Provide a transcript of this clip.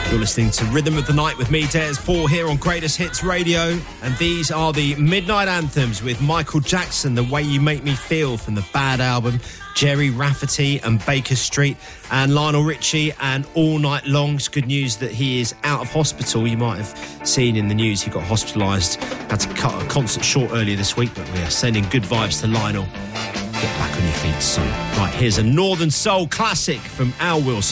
You're listening to Rhythm of the Night with me, Des Paul, here on Greatest Hits Radio. And these are the Midnight Anthems with Michael Jackson, The Way You Make Me Feel from the Bad album, Jerry Rafferty and Baker Street, and Lionel Richie and All Night Long. It's good news that he is out of hospital. You might have seen in the news he got hospitalised, had to cut a concert short earlier this week, but we are sending good vibes to Lionel. Get back on your feet soon. Right, here's a Northern Soul classic from Al Wilson.